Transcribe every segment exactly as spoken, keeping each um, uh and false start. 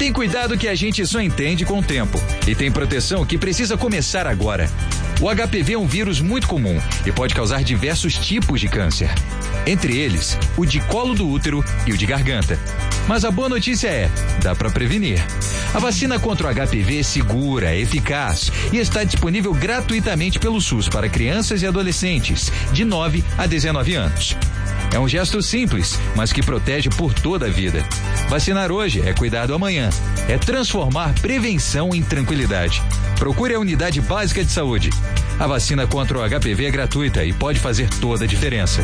Tem cuidado que a gente só entende com o tempo. E tem proteção que precisa começar agora. O H P V é um vírus muito comum e pode causar diversos tipos de câncer. Entre eles, o de colo do útero e o de garganta. Mas a boa notícia é, dá para prevenir. A vacina contra o H P V é segura, é eficaz e está disponível gratuitamente pelo SUS para crianças e adolescentes de nove a dezenove anos. É um gesto simples, mas que protege por toda a vida. Vacinar hoje é cuidar do amanhã. É transformar prevenção em tranquilidade. Procure a unidade básica de saúde. A vacina contra o H P V é gratuita e pode fazer toda a diferença.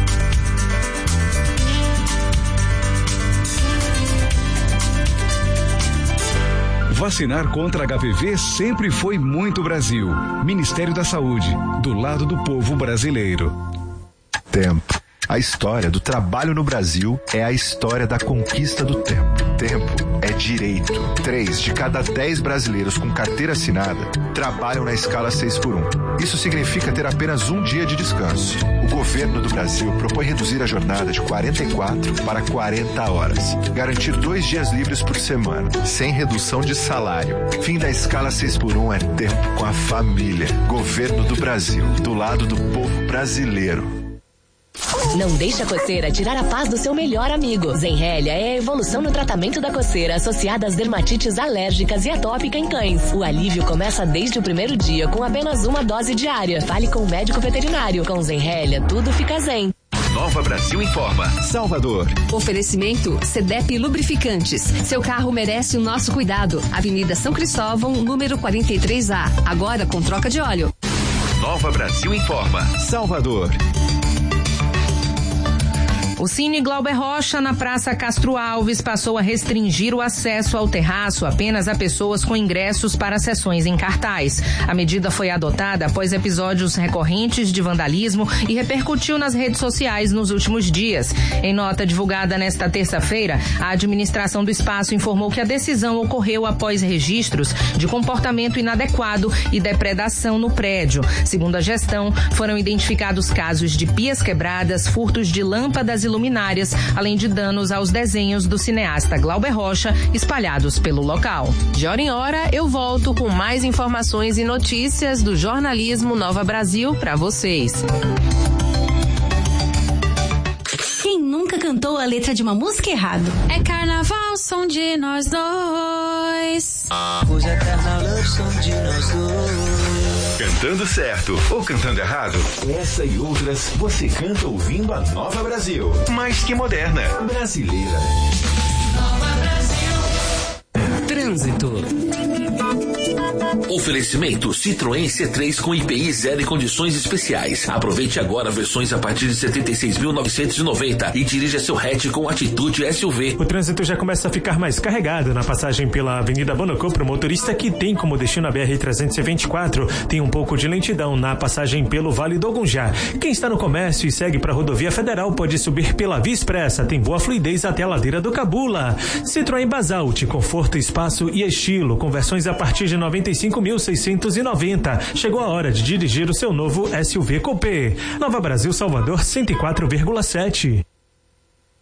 Vacinar contra H P V sempre foi muito Brasil. Ministério da Saúde, do lado do povo brasileiro. Tempo. A história do trabalho no Brasil é a história da conquista do tempo. Tempo é direito. Três de cada dez brasileiros com carteira assinada trabalham na escala seis por um. Isso significa ter apenas um dia de descanso. O governo do Brasil propõe reduzir a jornada de quarenta e quatro para quarenta horas. Garantir dois dias livres por semana, sem redução de salário. Fim da escala seis por um é tempo com a família. Governo do Brasil, do lado do povo brasileiro. Não deixe a coceira tirar a paz do seu melhor amigo. Zenrelia é a evolução no tratamento da coceira associada às dermatites alérgicas e atópica em cães. O alívio começa desde o primeiro dia com apenas uma dose diária. Fale com o médico veterinário. Com Zenrelia, tudo fica zen. Nova Brasil informa. Salvador. Oferecimento Cedep Lubrificantes. Seu carro merece o nosso cuidado. Avenida São Cristóvão, número quarenta e três A. Agora com troca de óleo. Nova Brasil informa. Salvador. O Cine Glauber Rocha, na Praça Castro Alves, passou a restringir o acesso ao terraço apenas a pessoas com ingressos para sessões em cartaz. A medida foi adotada após episódios recorrentes de vandalismo e repercutiu nas redes sociais nos últimos dias. Em nota divulgada nesta terça-feira, a administração do espaço informou que a decisão ocorreu após registros de comportamento inadequado e depredação no prédio. Segundo a gestão, foram identificados casos de pias quebradas, furtos de lâmpadas e luminárias, além de danos aos desenhos do cineasta Glauber Rocha espalhados pelo local. De hora em hora, eu volto com mais informações e notícias do jornalismo Nova Brasil para vocês. Quem nunca cantou a letra de uma música errado? É carnaval, som de nós dois. Hoje é carnaval, som de nós dois. Cantando certo ou cantando errado, essa e outras você canta ouvindo a Nova Brasil. Mais que moderna, brasileira. Nova Brasil. Trânsito. Oferecimento Citroën C três com I P I zero e condições especiais. Aproveite agora versões a partir de setenta e seis mil novecentos e noventa e dirija seu hatch com atitude S U V. O trânsito já começa a ficar mais carregado na passagem pela Avenida Bonocô para o motorista que tem como destino a B R trezentos e vinte e quatro. Tem um pouco de lentidão na passagem pelo Vale do Gunjá. Quem está no comércio e segue para a Rodovia Federal pode subir pela Via Expressa. Tem boa fluidez até a ladeira do Cabula. Citroën Basalt, conforto, espaço e estilo, com versões a partir de noventa e cinco mil seiscentos e noventa. Chegou a hora de dirigir o seu novo S U V Coupé. Nova Brasil, Salvador, cento e quatro vírgula sete.